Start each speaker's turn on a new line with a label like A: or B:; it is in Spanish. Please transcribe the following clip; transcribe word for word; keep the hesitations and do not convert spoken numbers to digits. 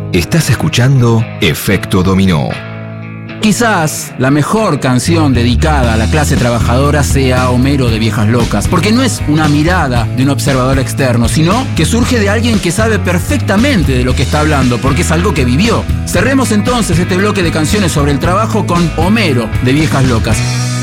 A: Estás escuchando Efecto Dominó.
B: Quizás la mejor canción dedicada a la clase trabajadora sea Homero de Viejas Locas, porque no es una mirada de un observador externo, sino que surge de alguien que sabe perfectamente de lo que está hablando, porque es algo que vivió. Cerremos entonces este bloque de canciones sobre el trabajo con Homero de Viejas Locas.